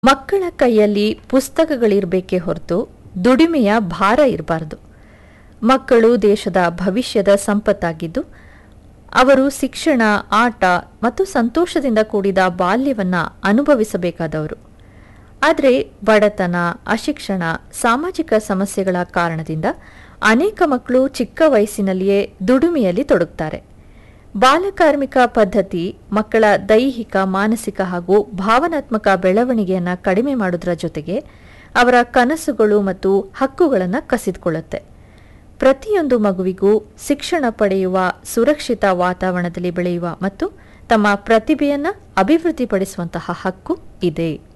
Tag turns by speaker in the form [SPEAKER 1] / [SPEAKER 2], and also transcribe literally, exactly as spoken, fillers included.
[SPEAKER 1] ಮಕ್ಕಳ ಕೈಯಲ್ಲಿ ಪುಸ್ತಕಗಳಿರಬೇಕೇ ಹೊರತು ದುಡಿಮೆಯ ಭಾರ ಇರಬಾರದು. ಮಕ್ಕಳು ದೇಶದ ಭವಿಷ್ಯದ ಸಂಪತ್ತಾಗಿದ್ದು, ಅವರು ಶಿಕ್ಷಣ, ಆಟ ಮತ್ತು ಸಂತೋಷದಿಂದ ಕೂಡಿದ ಬಾಲ್ಯವನ್ನ ಅನುಭವಿಸಬೇಕಾದವರು. ಆದರೆ ಬಡತನ, ಅಶಿಕ್ಷಣ, ಸಾಮಾಜಿಕ ಸಮಸ್ಯೆಗಳ ಕಾರಣದಿಂದ ಅನೇಕ ಮಕ್ಕಳು ಚಿಕ್ಕ ವಯಸ್ಸಿನಲ್ಲಿಯೇ ದುಡಿಮೆಯಲ್ಲಿ ತೊಡಗುತ್ತಾರೆ. ಬಾಲಕಾರ್ಮಿಕ ಪದ್ಧತಿ ಮಕ್ಕಳ ದೈಹಿಕ, ಮಾನಸಿಕ ಹಾಗೂ ಭಾವನಾತ್ಮಕ ಬೆಳವಣಿಗೆಯನ್ನು ಕಡಿಮೆ ಮಾಡುವುದರ ಜೊತೆಗೆ ಅವರ ಕನಸುಗಳು ಮತ್ತು ಹಕ್ಕುಗಳನ್ನು ಕಸಿದುಕೊಳ್ಳುತ್ತೆ. ಪ್ರತಿಯೊಂದು ಮಗುವಿಗೂ ಶಿಕ್ಷಣ ಪಡೆಯುವ, ಸುರಕ್ಷಿತ ವಾತಾವರಣದಲ್ಲಿ ಬೆಳೆಯುವ ಮತ್ತು ತಮ್ಮ ಪ್ರತಿಭೆಯನ್ನು ಅಭಿವೃದ್ಧಿಪಡಿಸುವಂತಹ ಹಕ್ಕು ಇದೆ.